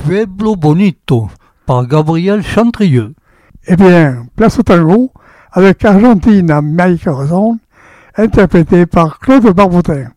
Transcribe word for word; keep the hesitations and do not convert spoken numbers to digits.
Pueblo Bonito par Gabriel Chantrieux. Eh bien, place au tango avec Argentine à Mike Roson, interprété par Claude Barbotin.